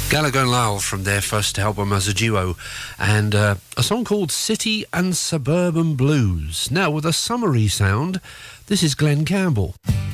Gallagher and Lyle from their first album as a duo, and a song called City and Suburban Blues. Now, with a summery sound, this is Glenn Campbell.